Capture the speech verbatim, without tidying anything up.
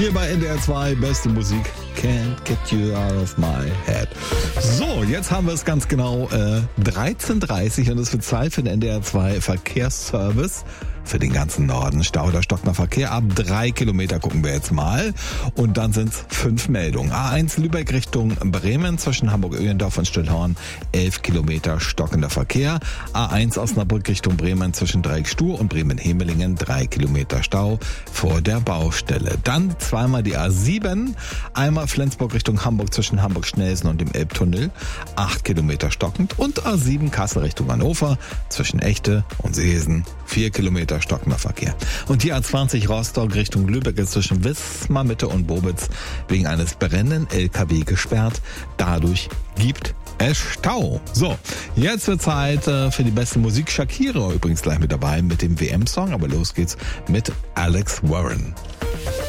Hier bei N D R zwei, beste Musik, can't get you out of my head. So, jetzt haben wir es ganz genau äh, dreizehn Uhr dreißig und es wird Zeit für den N D R zwei Verkehrsservice. Für den ganzen Norden Stau oder stockender Verkehr. Ab drei Kilometer gucken wir jetzt mal. Und dann sind es fünf Meldungen. A eins Lübeck Richtung Bremen zwischen Hamburg-Öhlendorf und Stillhorn. elf Kilometer stockender Verkehr. A eins Osnabrück Richtung Bremen zwischen Dreieck-Stuhr und Bremen-Hemelingen. drei Kilometer Stau vor der Baustelle. Dann zweimal die A sieben. Einmal Flensburg Richtung Hamburg zwischen Hamburg-Schnelsen und dem Elbtunnel. acht Kilometer stockend. Und A sieben Kassel Richtung Hannover zwischen Echte und Seesen. vier Kilometer stockender Verkehr. Und die A zwanzig Rostock Richtung Lübeck ist zwischen Wismar Mitte und Bobitz wegen eines brennenden L K W gesperrt. Dadurch gibt es Stau. So, jetzt wird Zeit äh, für die beste Musik. Shakira übrigens gleich mit dabei mit dem W M-Song. Aber los geht's mit Alex Warren.